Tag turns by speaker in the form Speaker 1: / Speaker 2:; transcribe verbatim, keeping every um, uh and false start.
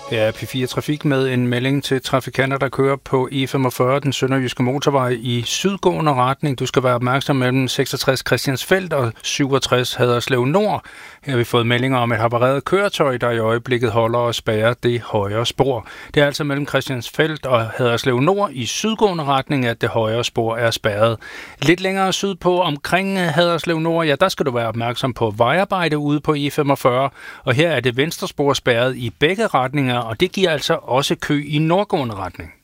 Speaker 1: Ja, P fire Trafik med en melding til trafikanter, der kører på E femogfyrre, den sønderjyske motorvej i sydgående retning. Du skal være opmærksom mellem seksogtres Christiansfeld og syvogtres Haderslev Nord. Her har vi fået meldinger om et havareret køretøj, der i øjeblikket holder og spærrer det højre spor. Det er altså mellem Christiansfeld og Haderslev Nord i sydgående retning, at det højre spor er spærret. Lidt længere sydpå omkring Haderslev Nord, ja, der skal du være opmærksom på vejarbejde ude på E femogfyrre. Og her er det venstre spor spærret i begge retninger, og det giver altså også kø i nordgående retning.